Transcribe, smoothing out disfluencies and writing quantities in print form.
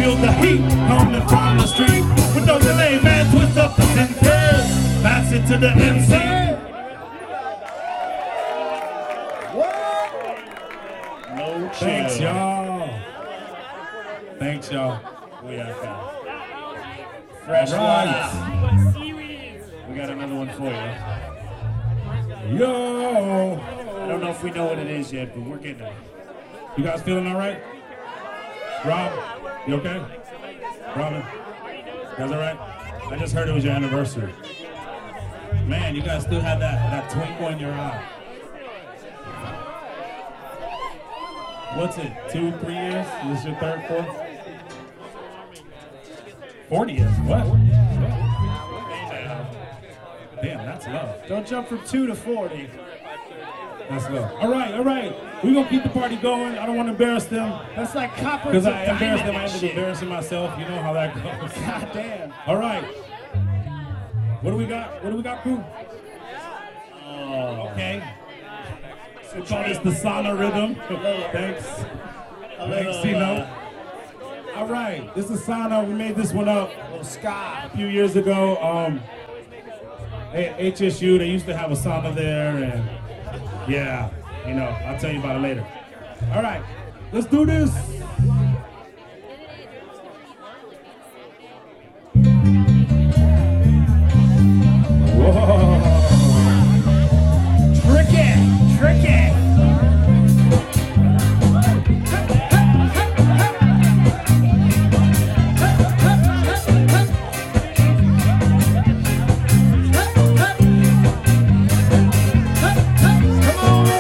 feel the heat coming from the street. With no delay, man, twist up the sentence. Pass it to the MC. No chill. Thanks, y'all. Thanks, y'all. We are fine. Fresh right. We got another one for you. Yo! I don't know if we know what it is yet, but we're getting it. You guys feeling all right? Rob, you okay? Robin, you guys all right? I just heard it was your anniversary. Man, you guys still have that twinkle in your eye. What's it, 2, 3 years? Is this your third, fourth? 40 years, what? Damn, that's love. Don't jump from 2 to 40. That's love. All right. We're going to keep the party going. I don't want to embarrass them. That's like copper. Because I embarrass them, I end up embarrassing myself. You know how that goes. God damn. All right. What do we got, crew? Okay. We call this the sauna rhythm. Thanks. Thanks, Cino. All right, this is sauna. We made this one up a few years ago. At HSU, they used to have a sauna there, and yeah, I'll tell you about it later. All right, let's do this.